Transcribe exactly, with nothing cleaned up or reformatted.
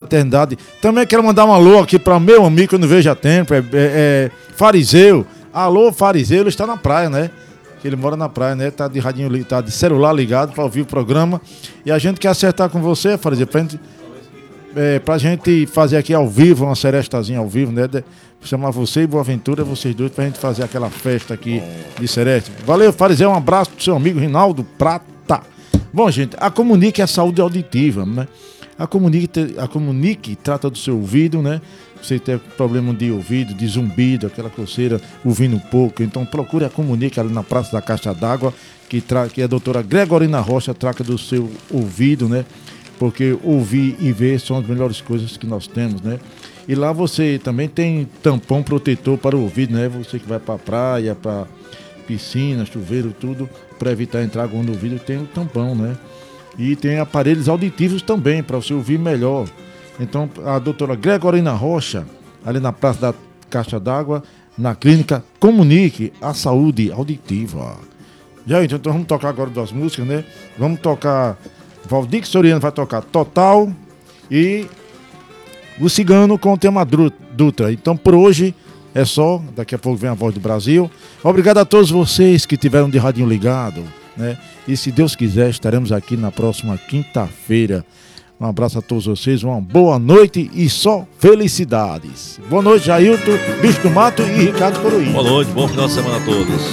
fraternidade. Também quero mandar um alô aqui para meu amigo que eu não vejo há tempo, é, é, é Fariseu. Alô, Fariseu, ele está na praia, né? Ele mora na praia, né? Tá de radinho, tá de celular ligado para ouvir o programa. E a gente quer acertar com você, Fariseu, pra gente, é, pra gente fazer aqui ao vivo, uma serestazinha ao vivo, né? De, chamar você e Boaventura, vocês dois, pra gente fazer aquela festa aqui de seresta. Valeu, Fariseu, um abraço pro seu amigo Rinaldo Prata. Bom, gente, a Comunique é a saúde auditiva, né? A Comunique, a Comunique trata do seu ouvido, né? Você tem problema de ouvido, de zumbido, aquela coceira, ouvindo pouco. Então procure a Comunique ali na Praça da Caixa d'Água, que, tra... que a doutora Gregorina Rocha trata do seu ouvido, né? Porque ouvir e ver são as melhores coisas que nós temos, né? E lá você também tem tampão protetor para o ouvido, né? Você que vai para a praia, para piscina, chuveiro, tudo, para evitar entrar água no ouvido, tem o tampão, né? E tem aparelhos auditivos também, para você ouvir melhor. Então, a doutora Gregorina Rocha, ali na Praça da Caixa d'Água, na clínica Comunique a Saúde Auditiva. Já então, então vamos tocar agora duas músicas, né? Vamos tocar, Valdir Soriano vai tocar Total e o Cigano com o tema Dutra. Então, por hoje é só, daqui a pouco vem a Voz do Brasil. Obrigado a todos vocês que tiveram de radinho ligado, né? E se Deus quiser, estaremos aqui na próxima quinta-feira. Um abraço a todos vocês, uma boa noite e só felicidades. Boa noite, Jailton, Bicho do Mato e Ricardo Coroinha. Boa noite, bom final de semana a todos.